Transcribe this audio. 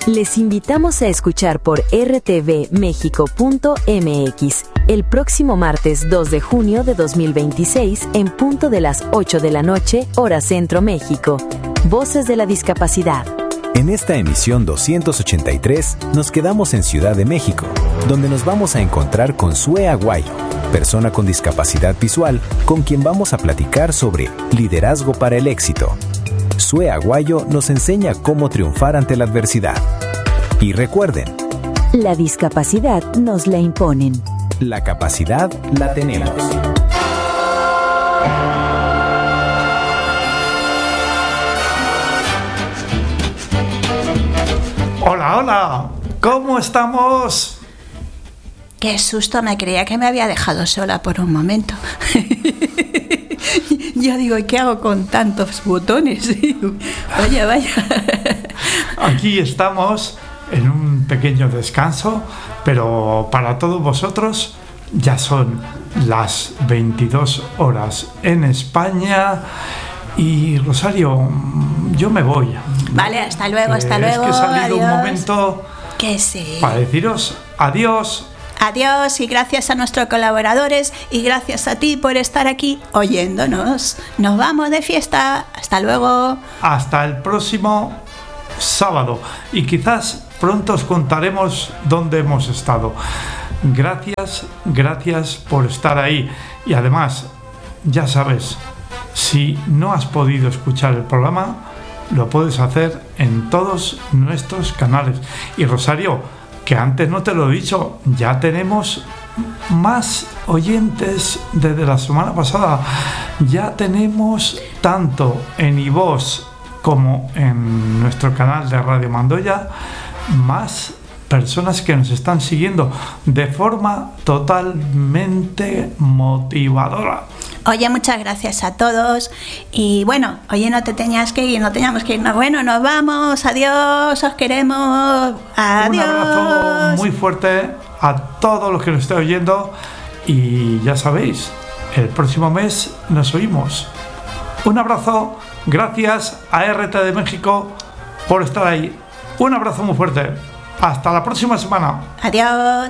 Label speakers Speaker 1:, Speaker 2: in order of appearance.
Speaker 1: Les invitamos a escuchar por rtvmexico.mx el próximo martes 2 de junio de 2026 en punto de las 8 de la noche, hora Centro México. Voces de la Discapacidad.
Speaker 2: En esta emisión 283 nos quedamos en Ciudad de México, donde nos vamos a encontrar con Sue Aguayo, persona con discapacidad visual, con quien vamos a platicar sobre liderazgo para el éxito. Sue Aguayo nos enseña cómo triunfar ante la adversidad. Y recuerden,
Speaker 1: la discapacidad nos la imponen.
Speaker 2: La capacidad la tenemos.
Speaker 3: Hola, hola, ¿cómo estamos?
Speaker 4: Qué susto, me creía que me había dejado sola por un momento. Yo digo, ¿qué hago con tantos botones? Vaya, vaya.
Speaker 3: Aquí estamos en un pequeño descanso, pero para todos vosotros ya son las 22 horas en España. Y Rosario, yo me voy.
Speaker 4: Vale, hasta luego, hasta luego.
Speaker 3: Es que he salido
Speaker 4: adiós.
Speaker 3: Un momento
Speaker 4: que sí.
Speaker 3: Para deciros adiós.
Speaker 4: Adiós y gracias a nuestros colaboradores y gracias a ti por estar aquí oyéndonos. Nos vamos de fiesta. Hasta luego.
Speaker 3: Hasta el próximo sábado. Y quizás pronto os contaremos dónde hemos estado. Gracias por estar ahí. Y además, ya sabes, si no has podido escuchar el programa, lo puedes hacer en todos nuestros canales. Y Rosario, que antes no te lo he dicho, ya tenemos más oyentes desde la semana pasada. Ya tenemos tanto en iVoox como en nuestro canal de Radio Mandoya más personas que nos están siguiendo de forma totalmente motivadora.
Speaker 4: Oye, muchas gracias a todos. Y bueno, oye, no te tenías que ir, no teníamos que irnos. Bueno, nos vamos, adiós, os queremos. Adiós.
Speaker 3: Un abrazo muy fuerte a todos los que nos estén oyendo. Y ya sabéis, el próximo mes nos oímos. Un abrazo, gracias a RT de México por estar ahí. Un abrazo muy fuerte. Hasta la próxima semana.
Speaker 4: Adiós.